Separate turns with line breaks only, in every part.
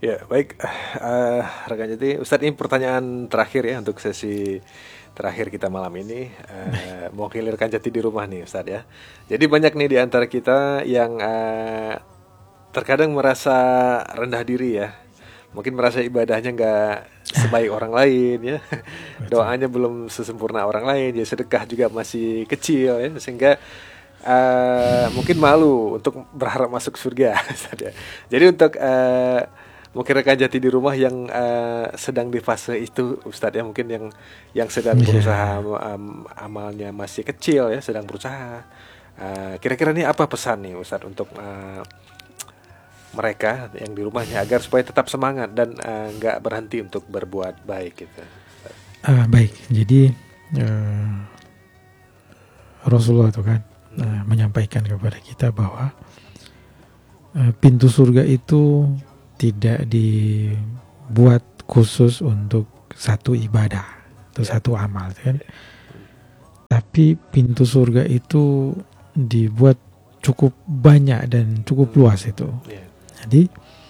Ya, baik. Rekan Jati, Ustadz, ini pertanyaan terakhir ya untuk sesi terakhir kita malam ini. Mewakili rekan Jati di rumah nih, Ustadz ya. Jadi banyak nih di antara kita yang terkadang merasa rendah diri ya. Mungkin merasa ibadahnya nggak sebaik orang lain ya.
Betul.
Doanya belum sesempurna orang lain, ya sedekah juga masih kecil ya. Sehingga mungkin malu untuk berharap masuk surga. Ustadz ya. Jadi untuk mungkin rekan Jati di rumah yang sedang di fase itu, Ustadz ya, mungkin yang sedang berusaha,
Ya,
amalnya masih kecil ya, sedang berusaha. Kira-kira nih apa pesan nih Ustadz untuk mereka yang di rumahnya agar supaya tetap semangat dan nggak berhenti untuk berbuat baik gitu.
baik. Jadi eh, Rasulullah itu kan menyampaikan kepada kita bahwa pintu surga itu tidak dibuat khusus untuk satu ibadah atau
Ya,
satu amal, kan? Tapi pintu surga itu dibuat cukup banyak dan cukup luas itu.
ya,
Jadi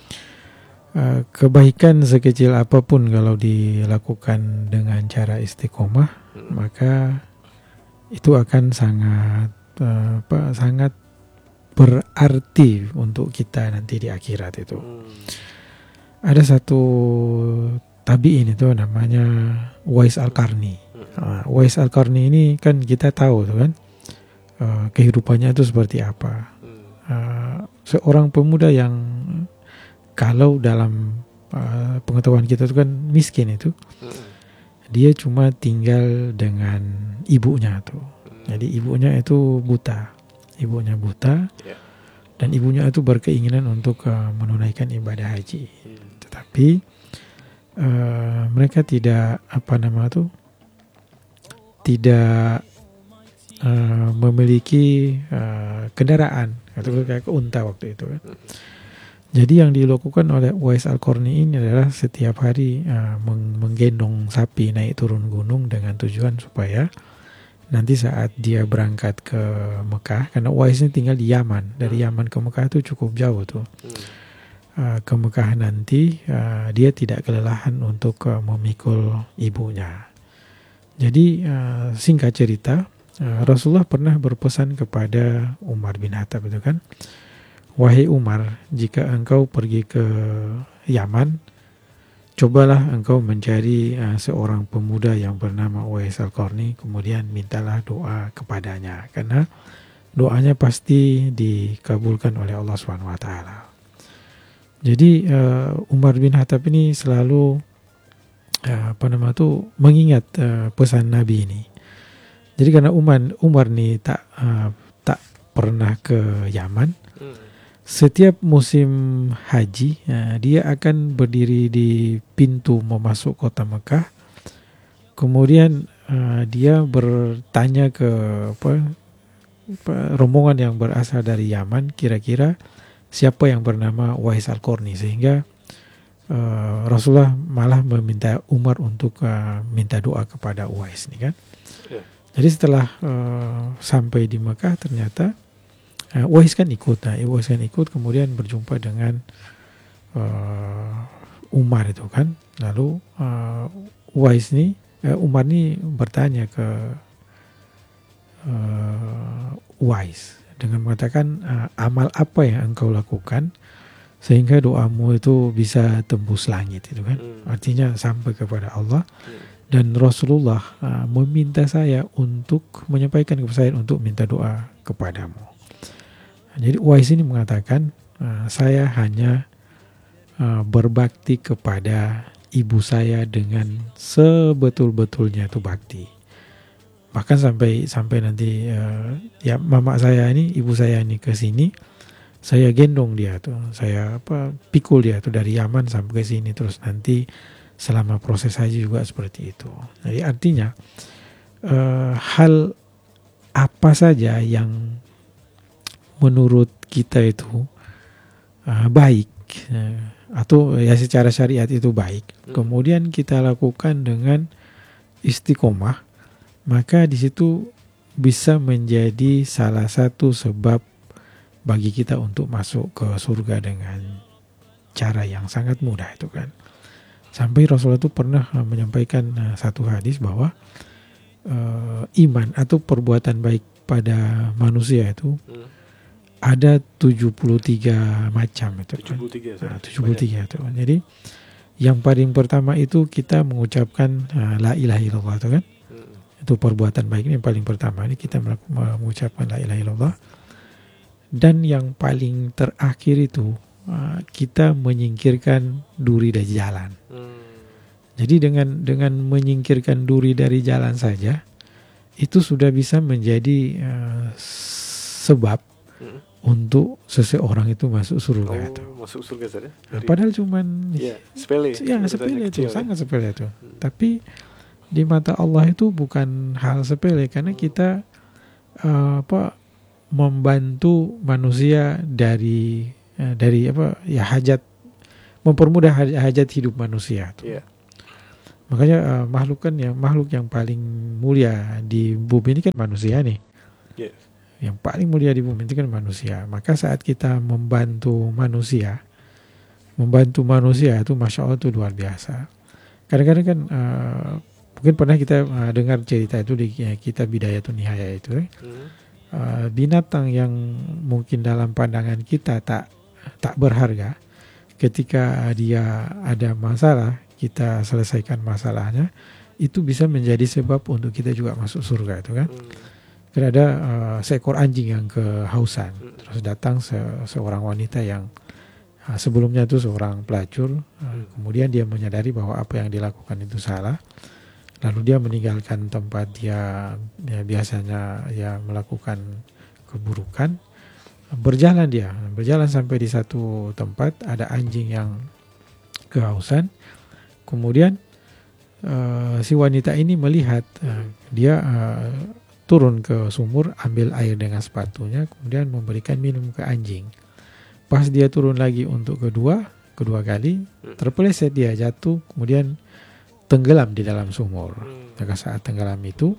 kebaikan sekecil apapun kalau dilakukan dengan cara istiqomah, maka itu akan sangat berarti untuk kita nanti di akhirat itu. Ada satu tabi'in itu namanya Uwais Al-Qarni. Uwais Al-Qarni ini kan kita tahu tuh kan, kehidupannya itu seperti apa. Seorang pemuda yang kalau dalam pengetahuan kita itu kan miskin itu, dia cuma tinggal dengan ibunya tuh. Jadi ibunya itu buta,
ya.
dan ibunya itu berkeinginan untuk menunaikan ibadah haji. Tetapi mereka tidak tidak memiliki kendaraan atau kayak unta waktu itu kan. Jadi yang dilakukan oleh Uwais Al-Qarni ini adalah setiap hari menggendong sapi naik turun gunung dengan tujuan supaya nanti saat dia berangkat ke Mekah, karena Uwais ini tinggal di Yaman, dari Yaman ke Mekah itu cukup jauh tuh. Ke Mekah nanti dia tidak kelelahan untuk memikul ibunya. Jadi singkat cerita, Rasulullah pernah berpesan kepada Umar bin Khattab itu kan, wahai Umar, jika engkau pergi ke Yaman, cobalah engkau mencari seorang pemuda yang bernama Uwais Al-Qarni, kemudian mintalah doa kepadanya, karena doanya pasti dikabulkan oleh Allah SWT. Jadi Umar bin Khattab ini selalu mengingat pesan Nabi ini. Jadi karena Umar nih tak pernah ke Yaman, setiap musim haji dia akan berdiri di pintu memasuk kota Mekah. Kemudian dia bertanya ke rombongan yang berasal dari Yaman, kira-kira siapa yang bernama Uwais Al-Qarni, sehingga Rasulullah malah meminta Umar untuk minta doa kepada Uwais nih kan. Jadi setelah sampai di Mekah, ternyata Uwais kan ikut. Uwais kan ikut, kemudian berjumpa dengan Umar itu kan. Lalu Umar nih bertanya ke Uwais dengan mengatakan, amal apa yang engkau lakukan sehingga doamu itu bisa tembus langit itu kan. Artinya sampai kepada Allah. Dan Rasulullah meminta saya untuk menyampaikan kepada saya untuk minta doa kepadamu. Jadi Uwais ini mengatakan, saya hanya berbakti kepada ibu saya dengan sebetul-betulnya itu bakti. Bahkan sampai nanti ya mama saya ini, ibu saya ini ke sini, saya gendong dia tuh, saya pikul dia tuh dari Yaman sampai ke sini, terus nanti selama proses haji juga seperti itu. Jadi artinya hal apa saja yang menurut kita itu baik, atau ya secara syariat itu baik, kemudian kita lakukan dengan istiqomah, maka di situ bisa menjadi salah satu sebab bagi kita untuk masuk ke surga dengan cara yang sangat mudah itu kan. Sampai Rasulullah itu pernah menyampaikan satu hadis bahwa iman atau perbuatan baik pada manusia itu ada 73 macam itu kan. 73 itu kan. Jadi yang paling pertama itu kita mengucapkan la ilaha illallah itu kan. Itu perbuatan baik ini yang paling pertama. Ini kita mengucapkan la ilaha illallah. Dan yang paling terakhir itu kita menyingkirkan duri dari jalan. Jadi dengan menyingkirkan duri dari jalan saja itu sudah bisa menjadi sebab untuk seseorang itu masuk surga itu.
Masuk surga saja.
Padahal cuman
sepele.
Ya, sepele itu, sangat sepele itu. Tapi di mata Allah itu bukan hal sepele karena kita membantu manusia dari hajat, mempermudah hajat hidup manusia itu. Makanya makhluk yang paling mulia di bumi ini kan manusia nih. Yang paling mulia di bumi itu kan manusia. Maka saat kita membantu manusia itu Masya Allah itu luar biasa. Kadang-kadang kan mungkin pernah kita dengar cerita itu di kitab Bidayatun Nihaya itu. Binatang yang mungkin dalam pandangan kita tak berharga, ketika dia ada masalah, kita selesaikan masalahnya, itu bisa menjadi sebab untuk kita juga masuk surga itu kan. Karena ada seekor anjing yang kehausan, terus datang seorang wanita yang sebelumnya itu seorang pelacur, kemudian dia menyadari bahwa apa yang dilakukan itu salah, lalu dia meninggalkan tempat dia biasanya melakukan keburukan, berjalan sampai di satu tempat ada anjing yang kehausan, kemudian si wanita ini melihat dia turun ke sumur, ambil air dengan sepatunya, kemudian memberikan minum ke anjing. Pas dia turun lagi untuk kedua kali, terpeleset dia jatuh, kemudian tenggelam di dalam sumur. Maka saat tenggelam itu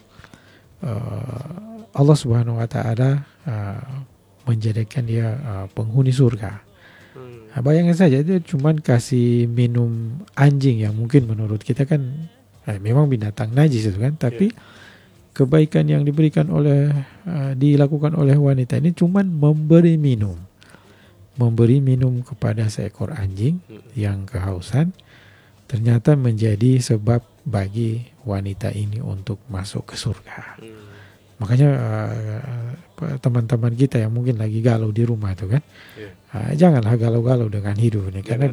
Allah Subhanahu wa taala menjadikan dia penghuni surga. Bayangkan saja dia cuma kasih minum anjing yang mungkin menurut kita kan memang binatang najis itu kan, tapi kebaikan yang dilakukan oleh wanita ini cuma memberi minum kepada seekor anjing yang kehausan, ternyata menjadi sebab bagi wanita ini untuk masuk ke surga. Makanya teman-teman kita yang mungkin lagi galau di rumah itu kan, janganlah galau-galau dengan hidup ini, karena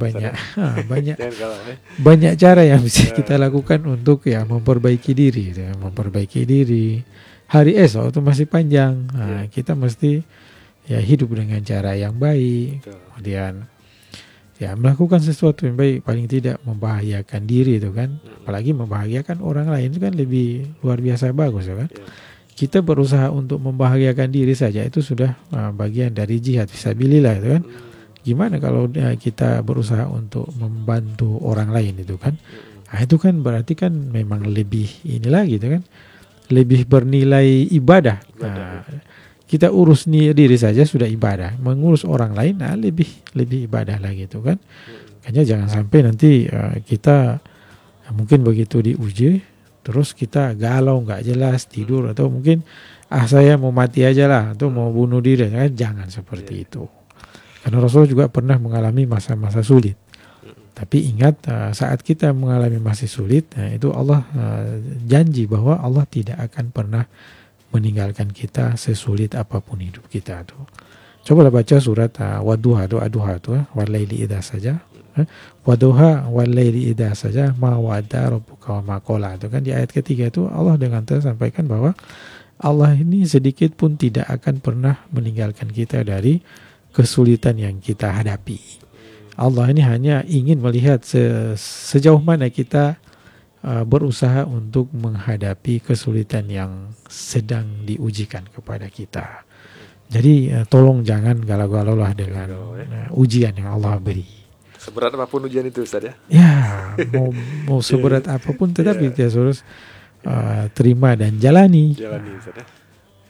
banyak cara yang bisa kita lakukan untuk memperbaiki diri. Hari esok itu masih panjang, kita mesti hidup dengan cara yang baik, kemudian melakukan sesuatu yang baik, paling tidak membahagiakan diri itu kan, apalagi membahagiakan orang lain itu kan lebih luar biasa bagus ya kan. Kita berusaha untuk membahagiakan diri saja itu sudah bagian dari jihad fisabilillah itu kan. Gimana kalau kita berusaha untuk membantu orang lain itu kan? Nah, itu kan berarti kan memang lebih ini lagi itu kan, lebih bernilai ibadah. Nah, kita urus diri saja sudah ibadah, mengurus orang lain lebih ibadah lagi itu kan. Makanya jangan sampai nanti kita mungkin begitu diuji terus kita galau, nggak jelas, tidur, atau mungkin saya mau mati aja lah, atau mau bunuh diri, kan? Jangan seperti itu. Karena Rasulullah juga pernah mengalami masa-masa sulit. Tapi ingat, saat kita mengalami masa sulit, itu Allah janji bahwa Allah tidak akan pernah meninggalkan kita sesulit apapun hidup kita tuh. Cobalah baca surat Wadduha tuh, walaili idza saja. Wadduha walaili idza saja ma wa'ada rabbuka wa ma qala. Itu kan di ayat ketiga itu Allah dengan tegas sampaikan bahwa Allah ini sedikit pun tidak akan pernah meninggalkan kita dari kesulitan yang kita hadapi. Allah ini hanya ingin melihat sejauh mana kita berusaha untuk menghadapi kesulitan yang sedang diujikan kepada kita. Jadi tolong jangan galau-galau lah dengan ujian yang Allah beri.
Seberat apapun ujian itu Ustaz ya?
Ya, mau seberat apapun tetapi kita harus terima dan jalani.
Ustaz ya.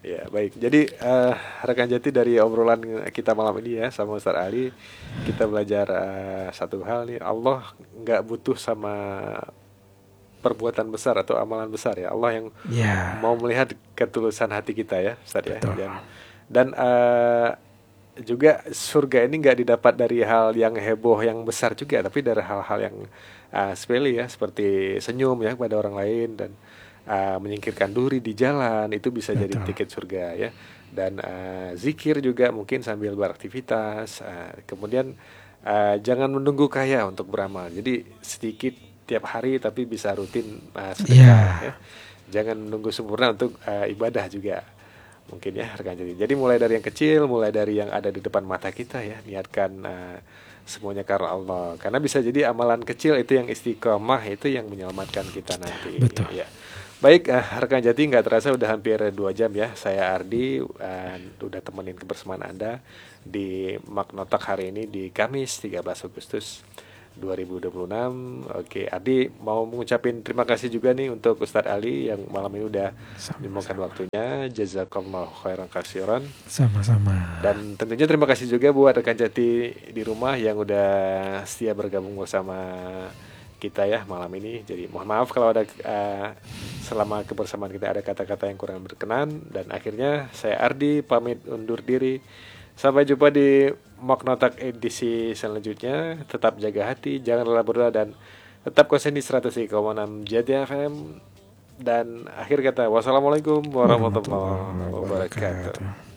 Ya, baik. Jadi rekan Jati, dari obrolan kita malam ini ya sama Ustaz Ali, kita belajar satu hal nih, Allah nggak butuh sama perbuatan besar atau amalan besar ya. Allah yang
Ya,
mau melihat ketulusan hati kita ya, Ustaz ya.
betul.
Dan juga surga ini nggak didapat dari hal yang heboh yang besar juga, tapi dari hal-hal yang sepele ya, seperti senyum ya kepada orang lain, dan menyingkirkan duri di jalan itu bisa jadi
Betul.
tiket surga ya. Dan zikir juga mungkin sambil beraktivitas. Kemudian jangan menunggu kaya untuk beramal. Jadi sedikit tiap hari tapi bisa rutin sedekah ya.
Ya,
Jangan menunggu sempurna untuk ibadah juga. Mungkin ya rekan jadi. Jadi mulai dari yang kecil, mulai dari yang ada di depan mata kita ya, niatkan semuanya karena Allah. Karena bisa jadi amalan kecil itu yang istiqomah, itu yang menyelamatkan kita nanti.
betul.
Ya. Baik, rekan Jati, nggak terasa udah hampir 2 jam ya. Saya Ardi udah temenin kebersamaan Anda di Magnotak hari ini di Kamis 13 Agustus 2026. Oke, Ardi mau mengucapin terima kasih juga nih untuk Ustadz Ali yang malam ini udah menyempatkan waktunya. Jazakallahu khairan katsiran.
Sama-sama.
Dan tentunya terima kasih juga buat rekan Jati di rumah yang udah setia bergabung bersama kita ya malam ini. Jadi mohon maaf kalau ada selama kebersamaan kita ada kata-kata yang kurang berkenan. Dan akhirnya saya Ardi pamit undur diri. Sampai jumpa di Magnotak edisi selanjutnya. Tetap jaga hati, jangan lelah berdoa, dan tetap konsen di 103,6 Jati FM. Dan akhir kata, wassalamualaikum warahmatullahi wabarakatuh.